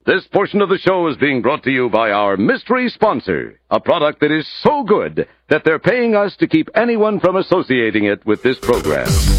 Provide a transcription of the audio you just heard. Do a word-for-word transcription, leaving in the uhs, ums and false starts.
This portion of the show is being brought to you by our mystery sponsor, a product that is so good that they're paying us to keep anyone from associating it with this program.